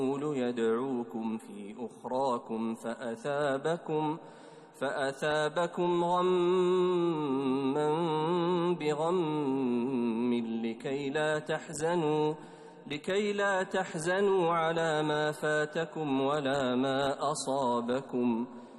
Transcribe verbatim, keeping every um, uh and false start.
يدعوكم في أخراكم فأثابكم فأثابكم غما بغم لكي لا تحزنوا لكي لا تحزنوا على ما فاتكم ولا ما أصابكم